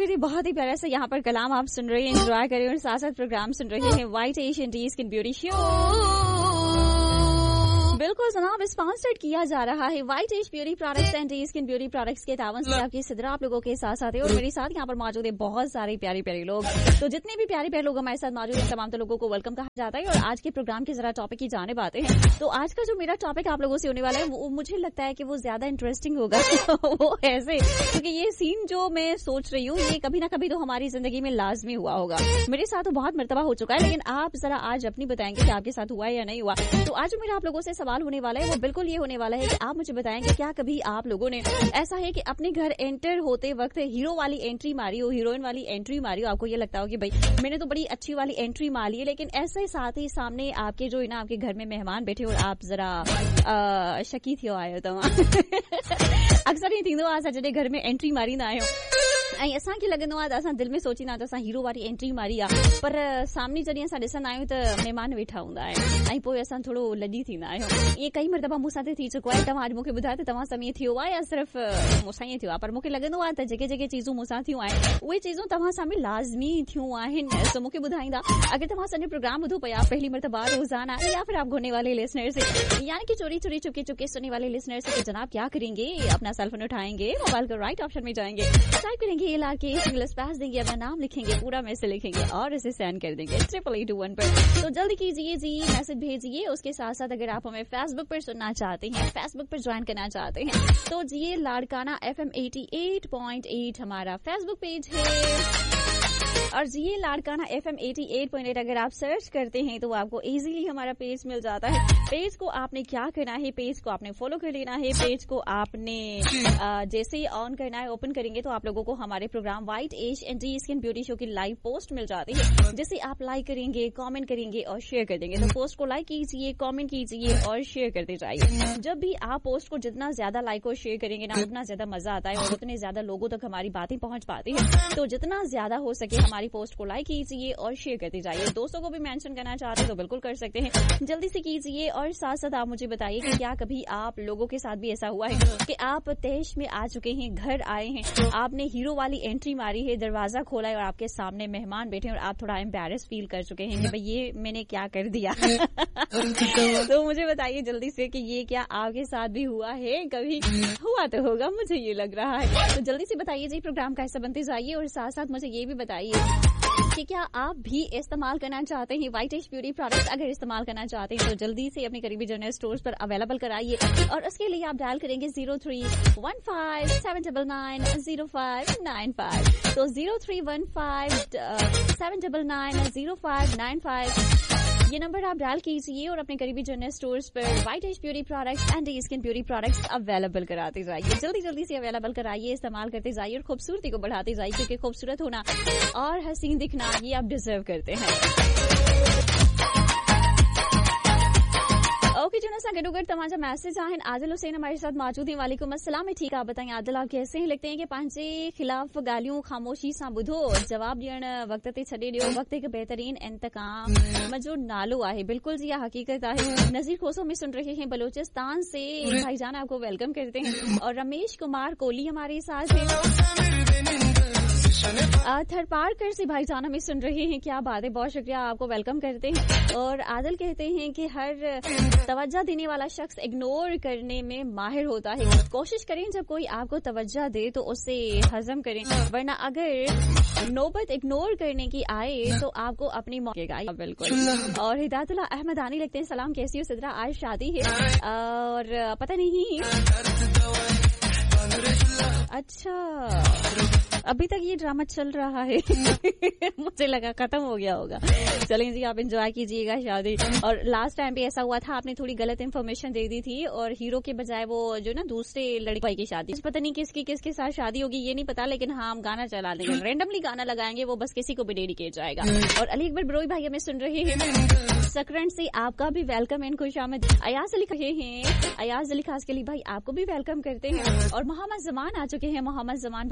चलिए बहुत ही प्यारा सा यहाँ पर कलाम आप सुन रहे हैं, एंजॉय करें और साथ साथ प्रोग्राम सुन रहे हैं white Asian T skin beauty show. बिल्कुल जनाब, स्पॉन्सर्ड किया जा रहा है white as beauty products and T skin beauty products के तावन से आपकी सिद्रा आप लोगों के साथ साथ है और मेरे साथ यहाँ पर मौजूद है बहुत सारे प्यारे प्यारे लोग। तो जितने भी प्यारे प्यारे लोग हमारे साथ मौजूद हैं तमाम तो लोगों को वेलकम कहा जाता है। और आज के प्रोग्राम की जरा टॉपिक की जानिब आते हैं। तो आज का जो मेरा टॉपिक आप लोगों से होने वाला है वो मुझे लगता है कि वो ज्यादा इंटरेस्टिंग होगा। वो ऐसे क्योंकि ये सीन जो मैं सोच रही हूँ ये कभी ना कभी तो हमारी जिंदगी में लाजमी हुआ होगा। मेरे साथ तो बहुत मर्तबा हो चुका है, लेकिन आप जरा आज अपनी बताएंगे कि आपके साथ हुआ है या नहीं हुआ। तो आज जो मेरा आप लोगों से सवाल होने वाला है वो बिल्कुल ये होने वाला है कि आप मुझे बताएं कि क्या कभी आप लोगों ने ऐसा है कि अपने घर एंटर होते वक्त हीरो वाली एंट्री मारी हो, हीरोइन वाली एंट्री मारी हो, आपको ये लगता हो कि भाई मैंने तो बड़ी अच्छी वाली एंट्री मारी है, लेकिन ऐसे साथ ही सामने आपके जो है ना आपके घर में मेहमान बैठे और आप जरा शकी थियो आयो तव्हां अक्सर ही थींदो आहे असां जॾहिं घर में एंट्री मारींदा आहियूं ऐं असांखे लॻंदो आहे त असां दिलि में सोचींदा त असां हीरो वारी एंट्री मारी आहे, पर सामने जॾहिं असां ॾिसंदा आहियूं त महिमान वेठा हूंदा आहिनि ऐं पोइ असां थोरो लॼी थींदा आहियूं। इहे कई मरतबा मूंसां ते थी चुको आहे। तव्हां अॼु मूंखे ॿुधायो त तव्हां सां ईअं थियो आहे या सिर्फ़ मूंसां ईअं थियो आहे, पर मूंखे लॻंदो आहे त जेके जेके चीज़ूं मूंसां थियूं आहिनि उहे चीज़ूं तव्हां सां बि लाज़मी थियूं आहिनि। त मूंखे ॿुधाईंदा अगर तव्हां असांजो प्रोग्राम ॿुधो पिया पहली मरतबा रोजाना या फिर आप घुरने वाले लिसनर से यानी कि चोरी चोरी चुपके चुपके सुनने वाले लिसनर से जनाब क्या करेंगे, अपना सेल फोन उठाएंगे, मोबाइल का राइट ऑप्शन में जाएंगे, टाइप करेंगे LRK पास देंगे, अपना नाम लिखेंगे, पूरा मैसेज लिखेंगे और इसे सेंड कर देंगे 8821 पर। तो जल्दी कीजिए जी, मैसेज भेजिए। उसके साथ साथ अगर आप हमें फेसबुक पर सुनना चाहते हैं, फेसबुक पर ज्वाइन करना चाहते हैं तो जी लाड़काना FM 88.8 हमारा फेसबुक पेज है और जी लाड़काना FM 88.8 अगर आप सर्च करते हैं तो आपको इजीली हमारा पेज मिल जाता है। पेज को आपने क्या करना है, पेज को आपने फॉलो कर लेना है। पेज को आपने जैसे ही ऑन करना है, ओपन करेंगे तो आप लोगों को हमारे programme white as and T skin beauty show की लाइव पोस्ट मिल जाती है, जिसे आप लाइक करेंगे, कमेंट करेंगे और शेयर कर देंगे। तो पोस्ट को लाइक कीजिए, कमेंट कीजिए और शेयर करते जाइए। जब भी आप पोस्ट को जितना ज्यादा लाइक और शेयर करेंगे ना उतना ज्यादा मजा आता है और उतने ज्यादा लोगों तक हमारी बातें पहुंच पाती है। तो जितना ज्यादा हो सके हमारी पोस्ट को लाइक कीजिए और शेयर करते जाइए। दोस्तों को भी मेंशन करना चाहते हैं तो बिल्कुल कर सकते हैं, जल्दी से कीजिए। और साथ साथ आप मुझे बताइए कि क्या कभी आप लोगों के साथ भी ऐसा हुआ है कि आप तैश में आ चुके हैं, घर आए हैं, आपने हीरो वाली एंट्री मारी है, दरवाजा खोला है और आपके सामने मेहमान बैठे हैं और आप थोड़ा एम्बैरेस फील कर चुके हैं कि भाई ये मैंने क्या कर दिया। तो मुझे बताइए जल्दी से कि ये क्या आपके साथ भी हुआ है, कभी हुआ तो होगा, मुझे ये लग रहा है। तो जल्दी से बताइए जी, प्रोग्राम का हिस्सा बनते जाइए और साथ साथ मुझे ये भी बताइए कि क्या आप भी इस्तेमाल करना चाहते हैं व्हाइट एज ब्यूटी प्रोडक्ट्स। अगर इस्तेमाल करना चाहते हैं तो जल्दी से अपने करीबी जनरल स्टोर्स पर अवेलेबल कराइए और उसके लिए आप डायल करेंगे 0315790595। तो 0315790595 ये नंबर आप डायल कीजिए और अपने करीबी जनरल स्टोर्स पर white as beauty products and skin beauty products available कराते जाइए। जल्दी जल्दी से अवेलेबल कराइए, इस्तेमाल करते जाइए और खूबसूरती को बढ़ाते जाइए, क्योंकि खूबसूरत होना और हसीन दिखना ये आप डिजर्व करते हैं। ओके जो ना गडोगड तमाजा मैसेज आहिन। आदिल हुसैन हमारे साथ मौजूद हैं। वालेकुम अस्सलाम। मैं ठीक, आप बताएं आदिल आप कैसे हैं? लगते हैं कि पंहिंजे खिलाफ गालियों खामोशी सां ॿुधो, जवाब ॾियण वक्त ते छॾे ॾियो, वक्त हिकु बेहतरीन इंतकाम जो नालो आहे। बिल्कुल जी हकीकत है। नजीर खोसो में सुन रहे हैं बलूचिस्तान से, भाईजान आपको वेलकम करते हैं। और रमेश कुमार कोहली हमारे साथ हैं। थर्ड पार्कर से भाईजान हमें सुन रहे हैं, क्या बात है, बहुत शुक्रिया, आपको वेलकम करते हैं। और आदिल कहते हैं कि हर तवज्जो देने वाला शख्स इग्नोर करने में माहिर होता है। कोशिश करें जब कोई आपको तवज्जो दे तो उससे हजम करें, वरना अगर नौबत इग्नोर करने की आए तो आपको अपनी मौके का बिल्कुल। और हिदायतुल्लाह अहमद आनी लगते हैं, सलाम कैसी हो सिद्रा, आज शादी है और पता नहीं अच्छा अभी तक ये ड्रामा चल रहा है। मुझे लगा खत्म हो गया होगा। चलें जी, आप एंजॉय कीजिएगा शादी। और लास्ट टाइम पे ऐसा हुआ था, आपने थोड़ी गलत इन्फॉर्मेशन दे दी थी और हीरो के बजाय वो जो ना दूसरे लड़की की शादी, पता नहीं किसके साथ शादी होगी ये नहीं पता, लेकिन हाँ हम गाना चला देंगे, रैंडमली गाना लगाएंगे, वो बस किसी को भी डेडिकेट जाएगा। और अली अकबर बरोई भाई हमें सुन रहे हैं सकरंड से, आपका भी वेलकम एंड खुशामद। अयाज अली कहे हैं, अयाज अली खास के लिए भाई आपको भी वेलकम करते हैं। और मोहम्मद जमान आ चुके हैं, मोहम्मद जमान